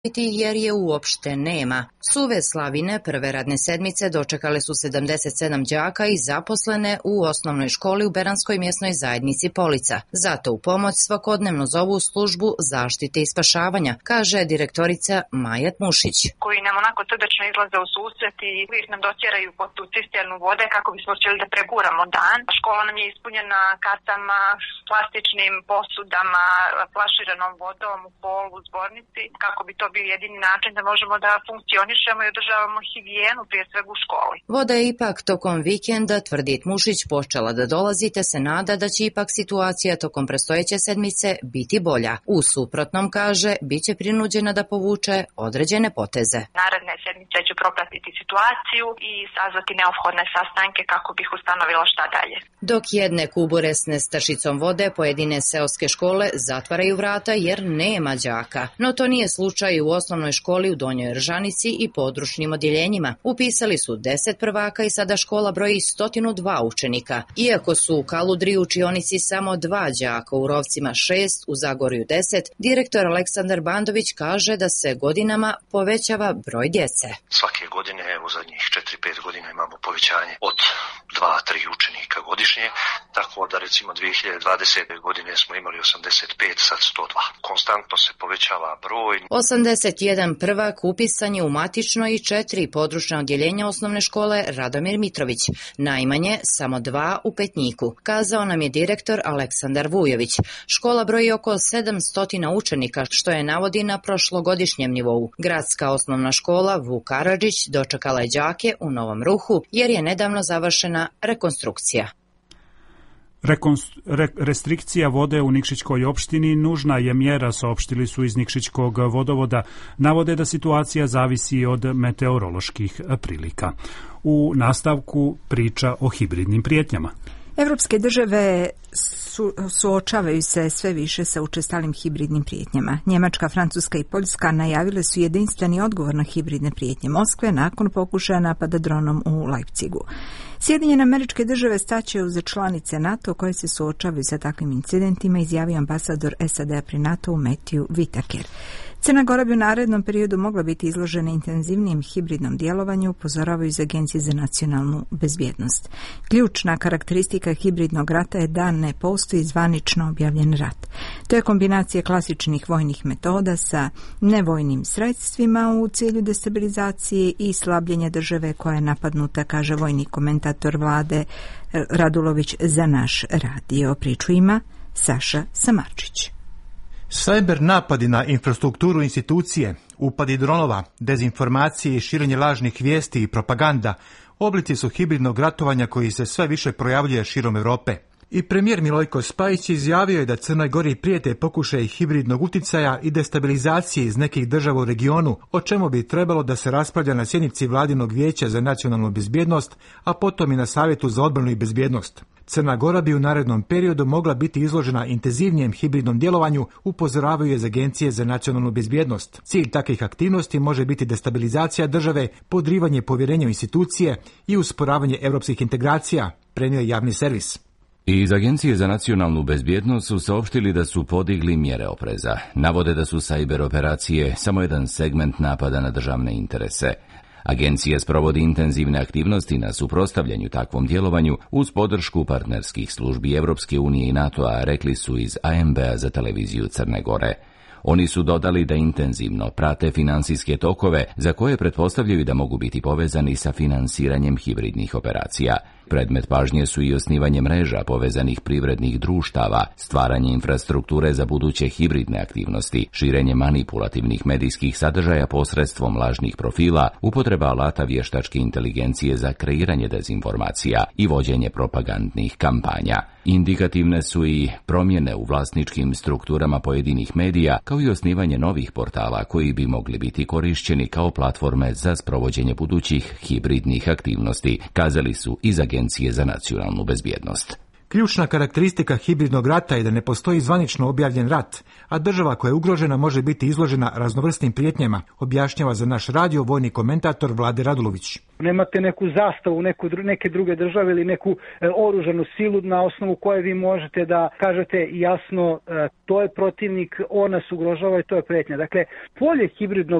jer je uopšte nema. Suve slavine prve radne sedmice dočekale su 77 đaka i zaposlene u osnovnoj školi u Beranskoj mjesnoj zajednici Polica. Zato u pomoć svakodnevno zovu službu zaštite i spašavanja, kaže direktorica Maja Mušić. Koji nam onako srdačno izlaze u susret i uvijek nam dotjeraju pod tu cisternu vode kako bismo htjeli da preguramo dan. Škola nam je ispunjena kartama, plastičnim posudama, flaširanom vodom u polu, u zbornici, kako bi to bio jedini način da možemo da funkcionišemo i održavamo higijenu prije svega u školi. Voda je ipak tokom vikenda, tvrdi Mušić, počela da dolazi, te se nada da će ipak situacija tokom predstojeće sedmice biti bolja. U suprotnom, kaže, bit će prinuđena da povuče određene poteze. Naredne sedmice ću propratiti situaciju i sazvati neophodne sastanke kako bih ustanovila šta dalje. Dok jedne kubure s nestašicom vode, pojedine seoske škole zatvaraju vrata jer nema đaka. No to nije slučaj u osnovnoj školi u Donjoj Ržanici i područnim odjeljenjima. Upisali su 10 prvaka i sada škola broji 102 učenika. Iako su u Kaludri učionici samo 2 đaka, u Rovcima 6, u Zagorju 10, direktor Aleksandar Bandović kaže da se godinama povećava broj djece. Svake godine, u zadnjih 4-5 godina imamo povećanje od 2-3 učenika godišnje, tako da recimo 2020. godine smo imali 85, sad 102. Konstantno se povećava broj. 81 prvak upisan je u matično i 4 područna odjeljenja osnovne škole Radomir Mitrović, najmanje samo 2 u Petnjiku, kazao nam je direktor Aleksandar Vujović. Škola broji oko 700 učenika, što je navodi na prošlogodišnjem nivou. Gradska osnovna škola Vuk Karadžić dočekala je đake u Novom Ruhu jer je nedavno završena rekonstrukcija. Restrikcija vode u Nikšićkoj opštini nužna je mjera, saopštili su iz Nikšićkog vodovoda. Navode da situacija zavisi od meteoroloških prilika. U nastavku priča o hibridnim prijetnjama. Evropske države suočavaju se sve više sa učestalim hibridnim prijetnjama. Njemačka, Francuska i Poljska najavile su jedinstveni odgovor na hibridne prijetnje Moskve nakon pokušaja napada dronom u Leipzigu. Sjedinjene Američke Države staće uz članice NATO koje se suočavaju sa takvim incidentima, izjavio ambasador SAD-a pri NATO-u Matthew Whitaker. Crna Gora bi u narednom periodu mogla biti izložena intenzivnijem hibridnom djelovanju, upozoravaju iz Agencije za nacionalnu bezbjednost. Ključna karakteristika hibridnog rata je da ne postoji zvanično objavljen rat. To je kombinacija klasičnih vojnih metoda sa nevojnim sredstvima u cilju destabilizacije i slabljenja države koja je napadnuta, kaže vojni komentator vlade Radulović za naš radio. Priču ima Saša Samarčić. Cyber napadi na infrastrukturu institucije, upadi dronova, dezinformacije i širenje lažnih vijesti i propaganda oblici su hibridnog ratovanja koji se sve više projavljuje širom Europe. I premijer Milojko Spajić izjavio je da Crnoj Gori prijete pokušaj hibridnog uticaja i destabilizacije iz nekih država u regionu, o čemu bi trebalo da se raspravlja na sjednici Vladinog vijeća za nacionalnu bezbjednost, a potom i na Savjetu za odbranu i bezbjednost. Crna Gora bi u narednom periodu mogla biti izložena intenzivnijem hibridnom djelovanju, upozoravaju iz Agencije za nacionalnu bezbjednost. Cilj takvih aktivnosti može biti destabilizacija države, podrivanje povjerenja u institucije i usporavanje europskih integracija, prenio je javni servis. Iz Agencije za nacionalnu bezbjednost su saopštili da su podigli mjere opreza. Navode da su cyber operacije samo jedan segment napada na državne interese. Agencija sprovodi intenzivne aktivnosti na suprotstavljanju takvom djelovanju uz podršku partnerskih službi Evropske unije i NATO-a, rekli su iz ANB-a za televiziju Crne Gore. Oni su dodali da intenzivno prate financijske tokove za koje pretpostavljaju da mogu biti povezani sa finansiranjem hibridnih operacija. Predmet pažnje su i osnivanje mreža povezanih privrednih društava, stvaranje infrastrukture za buduće hibridne aktivnosti, širenje manipulativnih medijskih sadržaja posredstvom lažnih profila, upotreba alata vještačke inteligencije za kreiranje dezinformacija i vođenje propagandnih kampanja. Indikativne su i promjene u vlasničkim strukturama pojedinih medija, kao i osnivanje novih portala koji bi mogli biti korišćeni kao platforme za sprovođenje budućih hibridnih aktivnosti, kazali su iz Agencije za nacionalnu bezbjednost. Ključna karakteristika hibridnog rata je da ne postoji zvanično objavljen rat, a država koja je ugrožena može biti izložena raznovrsnim prijetnjama, objašnjava za naš radio vojni komentator Vlade Radulović. Nemate neku zastavu neke druge države ili neku oružanu silu na osnovu koje vi možete da kažete jasno to je protivnik, on nas ugrožava i to je prijetnja. Dakle, polje hibridnog